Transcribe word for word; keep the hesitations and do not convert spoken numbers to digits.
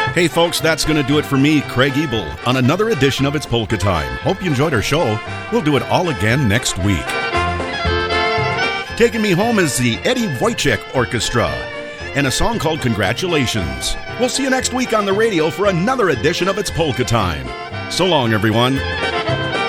Hey folks, that's going to do it for me, Craig Ebel, on another edition of It's Polka Time. Hope you enjoyed our show. We'll do it all again next week. Taking me home is the Eddie Wojciech Orchestra and a song called Congratulations. We'll see you next week on the radio for another edition of It's Polka Time. So long, everyone.